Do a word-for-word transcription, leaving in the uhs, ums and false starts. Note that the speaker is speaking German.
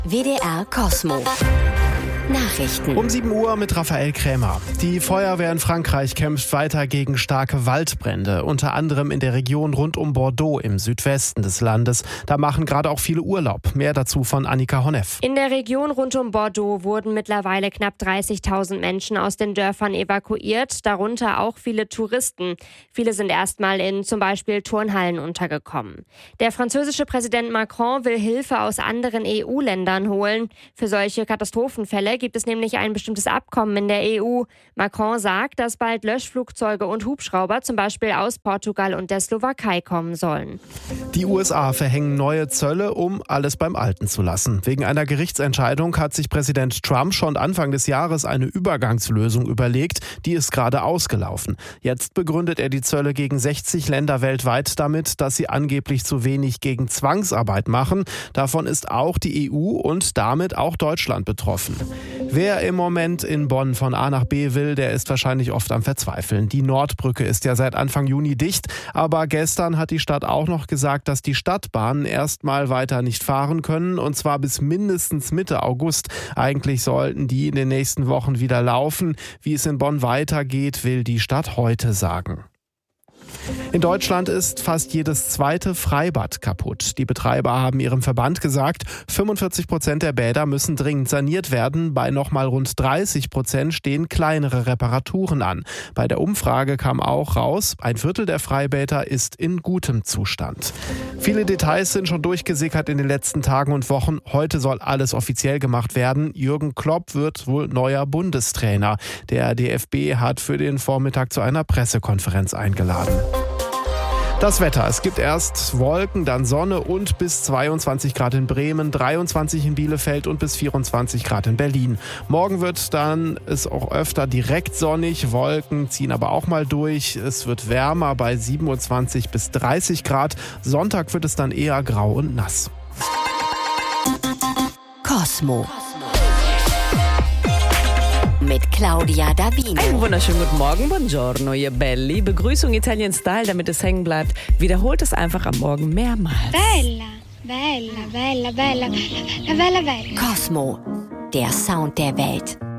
W D R Cosmo. Nachrichten. Um sieben Uhr mit Raphael Krämer. Die Feuerwehr in Frankreich kämpft weiter gegen starke Waldbrände, unter anderem in der Region rund um Bordeaux im Südwesten des Landes. Da machen gerade auch viele Urlaub. Mehr dazu von Annika Honneff. In der Region rund um Bordeaux wurden mittlerweile knapp dreißigtausend Menschen aus den Dörfern evakuiert, darunter auch viele Touristen. Viele sind erstmal in zum Beispiel Turnhallen untergekommen. Der französische Präsident Macron will Hilfe aus anderen E U-Ländern holen. Für solche Katastrophenfälle gibt es nämlich ein bestimmtes Abkommen in der E U. Macron sagt, dass bald Löschflugzeuge und Hubschrauber zum Beispiel aus Portugal und der Slowakei kommen sollen. Die U S A verhängen neue Zölle, um alles beim Alten zu lassen. Wegen einer Gerichtsentscheidung hat sich Präsident Trump schon Anfang des Jahres eine Übergangslösung überlegt. Die ist gerade ausgelaufen. Jetzt begründet er die Zölle gegen sechzig Länder weltweit damit, dass sie angeblich zu wenig gegen Zwangsarbeit machen. Davon ist auch die E U und damit auch Deutschland betroffen. Wer im Moment in Bonn von A nach B will, der ist wahrscheinlich oft am Verzweifeln. Die Nordbrücke ist ja seit Anfang Juni dicht, aber gestern hat die Stadt auch noch gesagt, dass die Stadtbahnen erstmal weiter nicht fahren können, und zwar bis mindestens Mitte August. Eigentlich sollten die in den nächsten Wochen wieder laufen. Wie es in Bonn weitergeht, will die Stadt heute sagen. In Deutschland ist fast jedes zweite Freibad kaputt. Die Betreiber haben ihrem Verband gesagt, fünfundvierzig Prozent der Bäder müssen dringend saniert werden. Bei nochmal rund dreißig Prozent stehen kleinere Reparaturen an. Bei der Umfrage kam auch raus, ein Viertel der Freibäder ist in gutem Zustand. Viele Details sind schon durchgesickert in den letzten Tagen und Wochen. Heute soll alles offiziell gemacht werden. Jürgen Klopp wird wohl neuer Bundestrainer. Der D F B hat für den Vormittag zu einer Pressekonferenz eingeladen. Das Wetter. Es gibt erst Wolken, dann Sonne und bis zweiundzwanzig Grad in Bremen, dreiundzwanzig in Bielefeld und bis vierundzwanzig Grad in Berlin. Morgen wird dann es auch öfter direkt sonnig. Wolken ziehen aber auch mal durch. Es wird wärmer bei siebenundzwanzig bis dreißig Grad. Sonntag wird es dann eher grau und nass. Cosmo. Mit Claudia Davino. Einen wunderschönen guten Morgen, buongiorno, ihr Belli. Begrüßung Italian Style, damit es hängen bleibt. Wiederholt es einfach am Morgen mehrmals. Bella, bella, bella, bella, bella, bella, bella. Cosmo, der Sound der Welt.